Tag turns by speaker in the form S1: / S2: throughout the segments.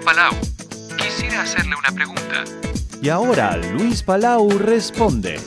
S1: Palau. Quisiera hacerle una pregunta.
S2: Y ahora Luis Palau responde.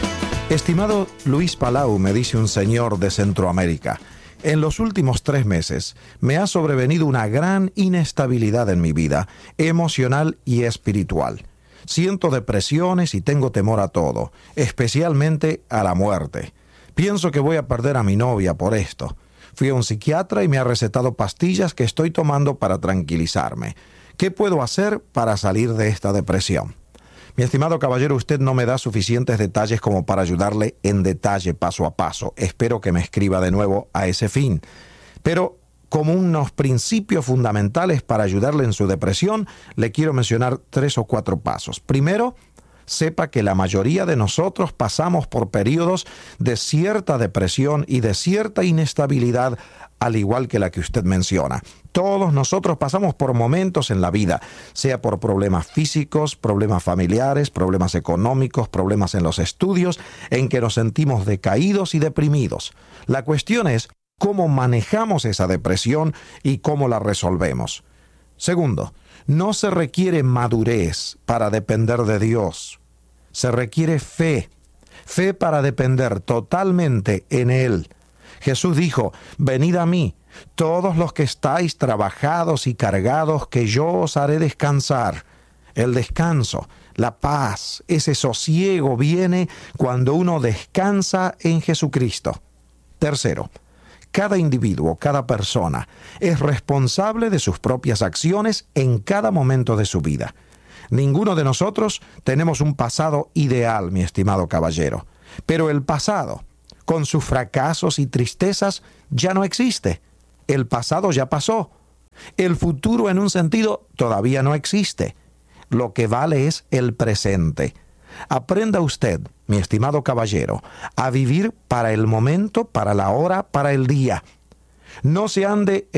S3: Estimado Luis Palau, me dice un señor de Centroamérica, en los últimos 3 meses me ha sobrevenido una gran inestabilidad en mi vida, emocional y espiritual. Siento depresiones y tengo temor a todo, especialmente a la muerte. Pienso que voy a perder a mi novia por esto. Fui a un psiquiatra y me ha recetado pastillas que estoy tomando para tranquilizarme. ¿Qué puedo hacer para salir de esta depresión? Mi estimado caballero, usted no me da suficientes detalles como para ayudarle en detalle, paso a paso. Espero que me escriba de nuevo a ese fin. Pero como unos principios fundamentales para ayudarle en su depresión, le quiero mencionar 3 o 4 pasos. Primero, sepa que la mayoría de nosotros pasamos por periodos de cierta depresión y de cierta inestabilidad, al igual que la que usted menciona. Todos nosotros pasamos por momentos en la vida, sea por problemas físicos, problemas familiares, problemas económicos, problemas en los estudios, en que nos sentimos decaídos y deprimidos. La cuestión es cómo manejamos esa depresión y cómo la resolvemos. Segundo, no se requiere madurez para depender de Dios. Se requiere fe. Fe para depender totalmente en Él. Jesús dijo, venid a mí, todos los que estáis trabajados y cargados, que yo os haré descansar. El descanso, la paz, ese sosiego viene cuando uno descansa en Jesucristo. Tercero, cada individuo, cada persona, es responsable de sus propias acciones en cada momento de su vida. Ninguno de nosotros tenemos un pasado ideal, mi estimado caballero, pero el pasado, con sus fracasos y tristezas, ya no existe. El pasado ya pasó. El futuro, en un sentido, todavía no existe. Lo que vale es el presente. Aprenda usted, mi estimado caballero, a vivir para el momento, para la hora, para el día. No se ande,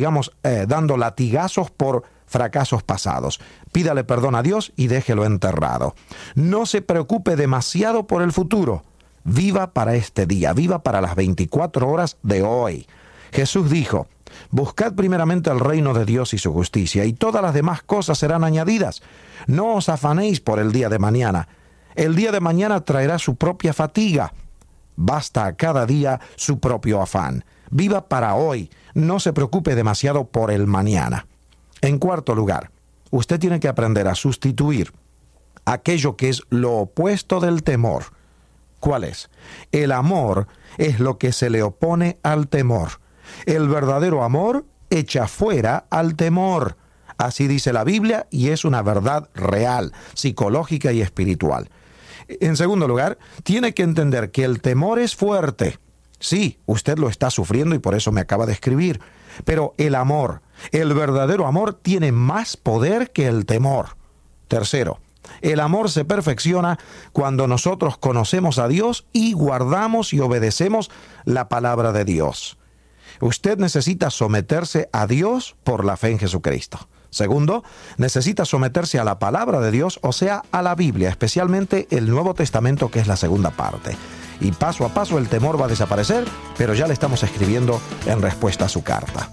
S3: dando latigazos por fracasos pasados. Pídale perdón a Dios y déjelo enterrado. No se preocupe demasiado por el futuro. Viva para este día, viva para las 24 horas de hoy. Jesús dijo, buscad primeramente el reino de Dios y su justicia, y todas las demás cosas serán añadidas. No os afanéis por el día de mañana. El día de mañana traerá su propia fatiga. Basta a cada día su propio afán. Viva para hoy, no se preocupe demasiado por el mañana. En cuarto lugar, usted tiene que aprender a sustituir aquello que es lo opuesto del temor. ¿Cuál es? El amor es lo que se le opone al temor. El verdadero amor echa fuera al temor. Así dice la Biblia y es una verdad real, psicológica y espiritual. En segundo lugar, tiene que entender que el temor es fuerte. Sí, usted lo está sufriendo y por eso me acaba de escribir. Pero el amor, el verdadero amor, tiene más poder que el temor. Tercero, el amor se perfecciona cuando nosotros conocemos a Dios y guardamos y obedecemos la palabra de Dios. Usted necesita someterse a Dios por la fe en Jesucristo. Segundo, necesita someterse a la palabra de Dios, o sea, a la Biblia, especialmente el Nuevo Testamento, que es la segunda parte. Y paso a paso el temor va a desaparecer, pero ya le estamos escribiendo en respuesta a su carta.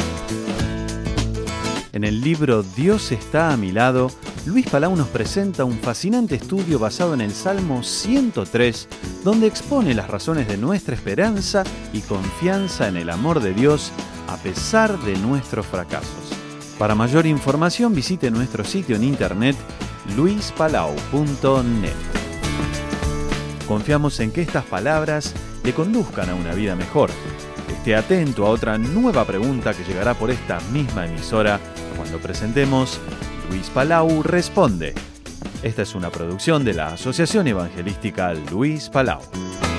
S2: En el libro Dios está a mi lado, Luis Palau nos presenta un fascinante estudio basado en el Salmo 103, donde expone las razones de nuestra esperanza y confianza en el amor de Dios a pesar de nuestros fracasos. Para mayor información visite nuestro sitio en internet luispalau.net. Confiamos en que estas palabras le conduzcan a una vida mejor. Esté atento a otra nueva pregunta que llegará por esta misma emisora cuando presentemos Luis Palau Responde. Esta es una producción de la Asociación Evangelística Luis Palau.